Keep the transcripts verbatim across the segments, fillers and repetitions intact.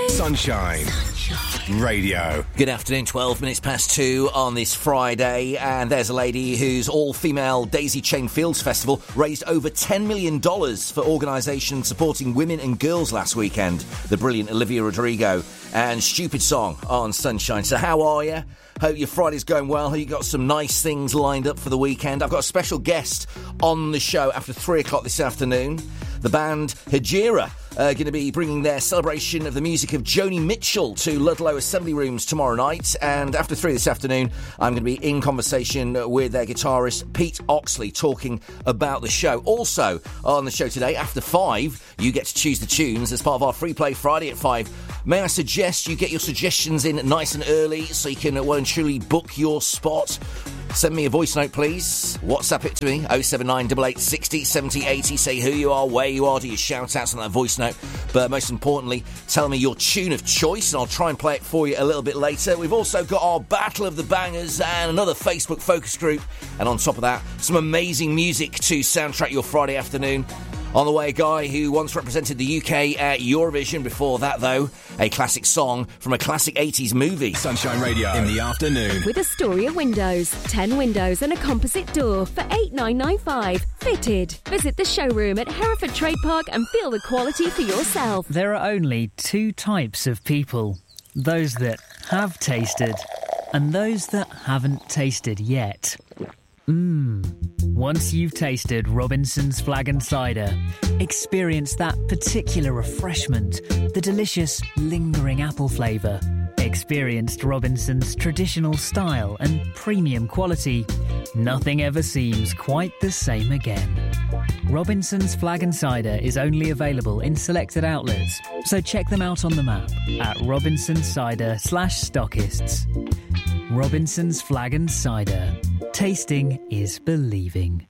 Sunshine Radio. Good afternoon, twelve minutes past two on this Friday, and there's a lady whose all-female Daisy Chain Fields Festival raised over ten million dollars for organisations supporting women and girls last weekend. The brilliant Olivia Rodrigo and Stupid Song on Sunshine. So how are you? Hope your Friday's going well. Hope you got some nice things lined up for the weekend. I've got a special guest on the show after three o'clock this afternoon. The band Hejira are going to be bringing their celebration of the music of Joni Mitchell to Ludlow Assembly Rooms tomorrow night. And after three this afternoon, I'm going to be in conversation with their guitarist Pete Oxley, talking about the show. Also on the show today, after five, you get to choose the tunes as part of our Free Play Friday at five. May I suggest you get your suggestions in nice and early so you can well and truly book your spot. Send me a voice note, please. WhatsApp it to me, oh seven nine eight eight six oh seven oh eight oh. Say who you are, where you are, do your shout-outs on that voice note. But most importantly, tell me your tune of choice, and I'll try and play it for you a little bit later. We've also got our Battle of the Bangers and another Facebook focus group. And on top of that, some amazing music to soundtrack your Friday afternoon. On the way, a guy who once represented the U K at Eurovision. Before that, though, a classic song from a classic eighties movie. Sunshine Radio in the afternoon. With Astoria Windows. ten windows and a composite door for eight nine nine five. Fitted. Visit the showroom at Hereford Trade Park and feel the quality for yourself. There are only two types of people. Those that have tasted and those that haven't tasted yet. Mmm. Once you've tasted Robinson's Flag and Cider, experience that particular refreshment, the delicious, lingering apple flavour. Experienced Robinson's traditional style and premium quality. Nothing ever seems quite the same again. Robinson's Flag and Cider is only available in selected outlets, so check them out on the map at Robinson's Cider slash stockists. Robinson's Flag and Cider. Tasting is believing.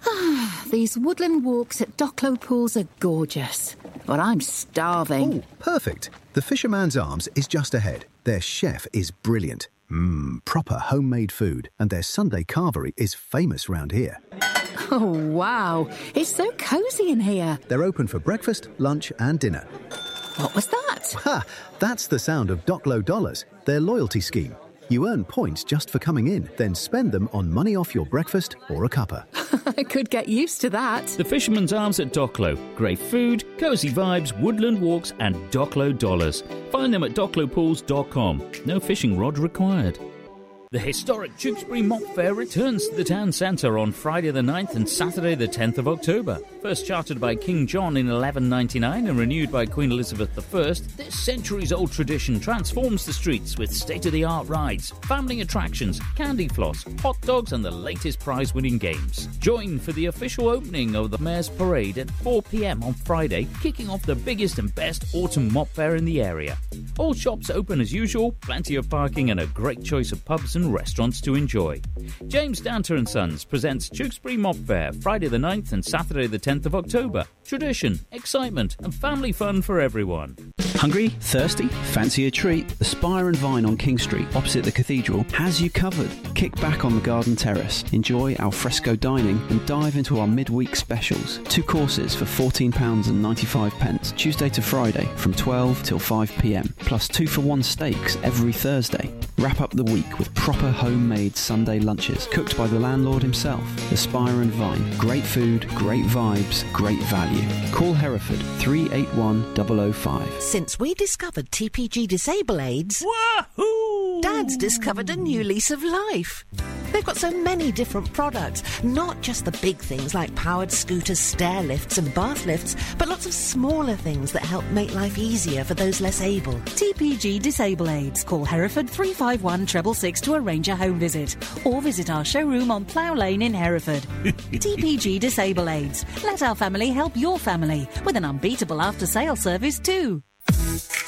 These woodland walks at Docklow Pools are gorgeous, but I'm starving. Oh, perfect. The Fisherman's Arms is just ahead. Their chef is brilliant. Mmm, proper homemade food, and their Sunday carvery is famous round here. Oh, wow. It's so cosy in here. They're open for breakfast, lunch and dinner. What was that? Ha! That's the sound of Docklow Dollars, their loyalty scheme. You earn points just for coming in, then spend them on money off your breakfast or a cuppa. I could get used to that. The Fisherman's Arms at Docklow. Great food, cosy vibes, woodland walks and Docklow dollars. Find them at docklow pools dot com. No fishing rod required. The historic Tewkesbury Mop Fair returns to the town centre on Friday the ninth and Saturday the tenth of October. First chartered by King John in eleven ninety-nine and renewed by Queen Elizabeth the First, this centuries-old tradition transforms the streets with state-of-the-art rides, family attractions, candy floss, hot dogs and the latest prize-winning games. Join for the official opening of the Mayor's Parade at four p.m. on Friday, kicking off the biggest and best autumn mop fair in the area. All shops open as usual, plenty of parking and a great choice of pubs and restaurants to enjoy. James Danter and Sons presents Tewkesbury Mop Fair Friday the ninth and Saturday the tenth of October. Tradition, excitement and family fun for everyone. Hungry? Thirsty? Fancy a treat? The Spire and Vine on King Street, opposite the cathedral, has you covered. Kick back on the garden terrace, enjoy al fresco dining and dive into our midweek specials. Two courses for fourteen pounds ninety-five, Tuesday to Friday from twelve till five p.m, plus two for one steaks every Thursday. Wrap up the week with proper homemade Sunday lunches cooked by the landlord himself. The Spire and Vine. Great food, great vibes, great value. Call Hereford three eight one zero zero five. Since we discovered T P G Disable Aids, Wahoo! Dad's discovered a new lease of life. They've got so many different products, not just the big things like powered scooters, stair lifts and bath lifts, but lots of smaller things that help make life easier for those less able. T P G Disable Aids. Call Hereford three five one six six six to arrange a home visit, or visit our showroom on Plough Lane in Hereford. T P G Disable Aids. Let our family help your family with an unbeatable after-sale service too.